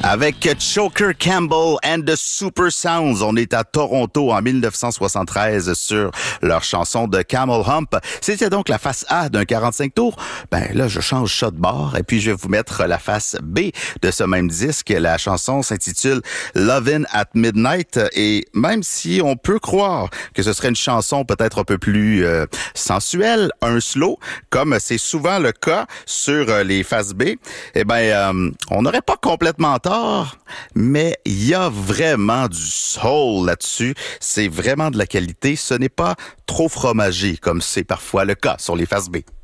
Avec Choker Campbell and the Super Sounds, on est à Toronto en 1973 sur leur chanson de Camel Hump. C'était donc la face A d'un 45 tours. Ben là, je change ça de bord et puis je vais vous mettre la face B de ce même disque. La chanson s'intitule Lovin' at Midnight et même si on peut croire que ce serait une chanson peut-être un peu plus sensuelle, un slow, comme c'est souvent le cas sur les faces B, eh ben on n'aurait pas complètement tort, mais il y a vraiment du soul là-dessus. C'est vraiment de la qualité. Ce n'est pas trop fromagé comme c'est parfois le cas sur les faces B.